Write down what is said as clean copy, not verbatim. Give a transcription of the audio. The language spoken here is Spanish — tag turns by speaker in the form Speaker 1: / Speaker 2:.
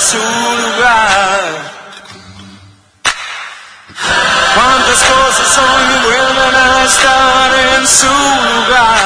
Speaker 1: su lugar. Cuántas cosas hoy vuelven a estar en su lugar.